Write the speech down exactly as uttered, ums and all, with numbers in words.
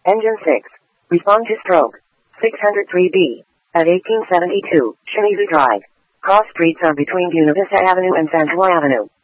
Engine six. Respond to stroke. six hundred three B. At eighteen seventy-two, Shimizu Drive. Cross streets are between Buena Vista Avenue and Santoy Avenue.